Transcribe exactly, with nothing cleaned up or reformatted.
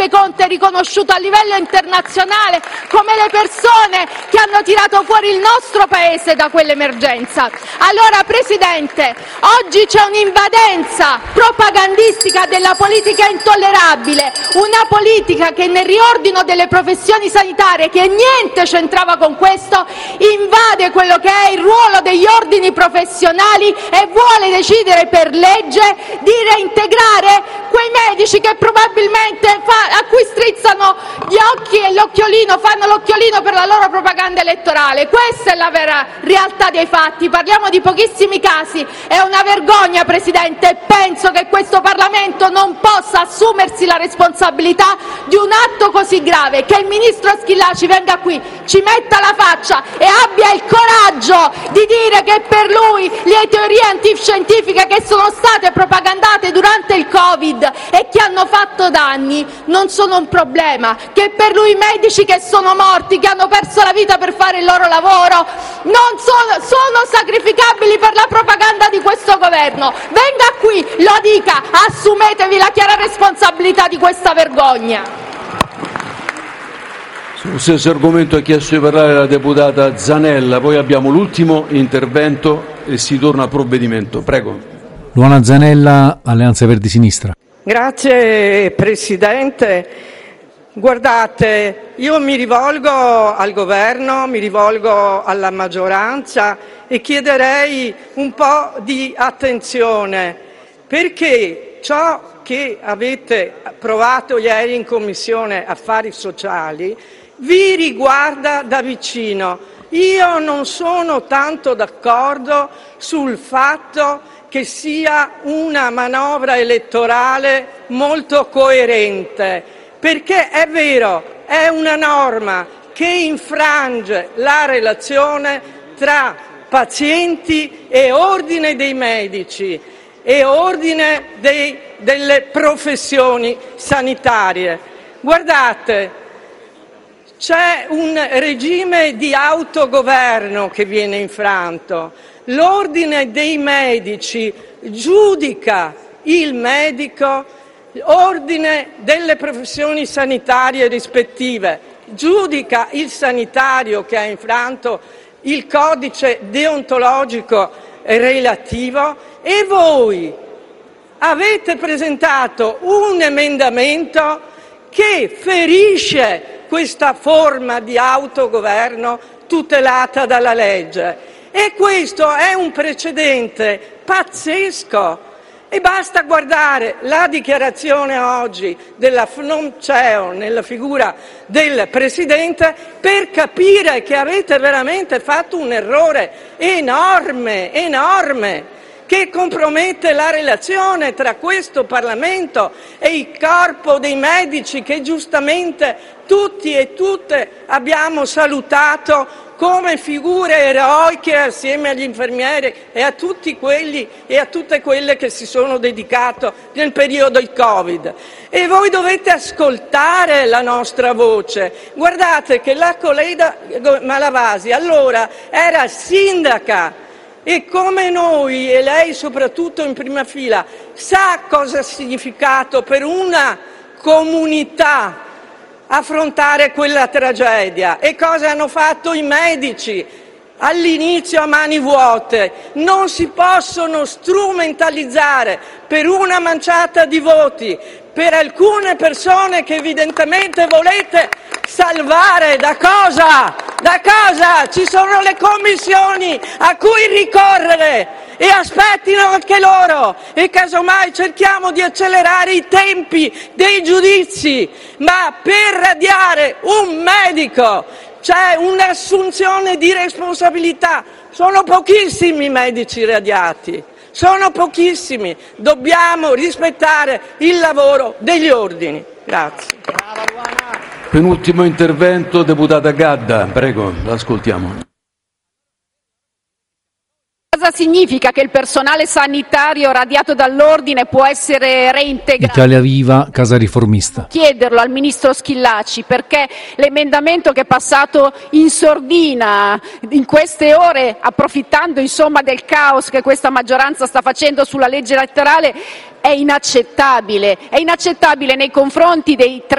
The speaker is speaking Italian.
Giuseppe Conte è riconosciuto a livello internazionale come le persone che hanno tirato fuori il nostro Paese da quell'emergenza. Allora, Presidente, oggi c'è un'invadenza propagandistica della politica intollerabile, una politica che nel riordino delle professioni sanitarie, che niente c'entrava con questo, invade quello che è il ruolo degli ordini professionali e vuole decidere per legge di reintegrare quei medici che probabilmente fa, a cui strizzano gli occhi e l'occhiolino, fanno l'occhiolino per la loro propaganda elettorale. Questa è la vera realtà dei fatti. Parliamo di pochissimi casi. È una vergogna, Presidente, e penso che questo Parlamento non possa assumersi la responsabilità di un atto così grave. Che il ministro Schillaci venga qui, ci metta la faccia e abbia il coraggio di dire che per lui le teorie antiscientifiche che sono state propagandate durante il Covid e che hanno fatto danni non sono un problema, che per lui i medici che sono morti, che hanno perso la vita per fare il loro lavoro, non sono, sono sacrificabili per la propaganda di questo governo. Venga qui, lo dica, assumetevi la chiara responsabilità di questa vergogna. Sullo stesso argomento ha chiesto di parlare la deputata Zanella, poi abbiamo l'ultimo intervento e si torna al provvedimento. Prego. Luana Zanella, Alleanza Verdi Sinistra. Grazie Presidente. Guardate, io mi rivolgo al Governo, mi rivolgo alla maggioranza e chiederei un po' di attenzione, perché ciò che avete approvato ieri in Commissione Affari Sociali vi riguarda da vicino. Io non sono tanto d'accordo sul fatto che sia una manovra elettorale molto coerente, perché è vero, è una norma che infrange la relazione tra pazienti e ordine dei medici e ordine dei, delle professioni sanitarie. Guardate, c'è un regime di autogoverno che viene infranto. L'ordine dei medici giudica il medico, l'ordine delle professioni sanitarie rispettive giudica il sanitario che ha infranto il codice deontologico relativo, e voi avete presentato un emendamento che ferisce questa forma di autogoverno tutelata dalla legge. E questo è un precedente pazzesco. E basta guardare la dichiarazione oggi della FNOMCEO nella figura del Presidente per capire che avete veramente fatto un errore enorme, enorme, che compromette la relazione tra questo Parlamento e il corpo dei medici che giustamente tutti e tutte abbiamo salutato come figure eroiche assieme agli infermieri e a tutti quelli e a tutte quelle che si sono dedicato nel periodo del Covid. E voi dovete ascoltare la nostra voce. Guardate che la collega Malavasi allora era sindaca e come noi, e lei soprattutto in prima fila, sa cosa ha significato per una comunità affrontare quella tragedia e cosa hanno fatto i medici all'inizio a mani vuote. Non si possono strumentalizzare per una manciata di voti, per alcune persone che evidentemente volete salvare. Da cosa? Da cosa? Ci sono le commissioni a cui ricorrere e aspettino anche loro, e casomai cerchiamo di accelerare i tempi dei giudizi, ma per radiare un medico c'è un'assunzione di responsabilità. Sono pochissimi i medici radiati, sono pochissimi. Dobbiamo rispettare il lavoro degli ordini. Grazie. Penultimo intervento, deputata Gadda, prego, l'ascoltiamo. Cosa significa che il personale sanitario radiato dall'ordine può essere reintegrato? Italia Viva, Casa Riformista. Chiederlo al ministro Schillaci, perché l'emendamento che è passato in sordina in queste ore, approfittando insomma del caos che questa maggioranza sta facendo sulla legge elettorale, è inaccettabile. È inaccettabile nei confronti dei